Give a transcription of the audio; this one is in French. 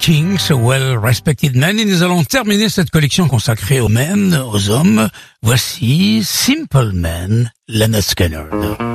King, So Well Respected Men. Et nous allons terminer cette collection consacrée aux men, aux hommes. Voici Simple Man, Lynyrd Skynyrd.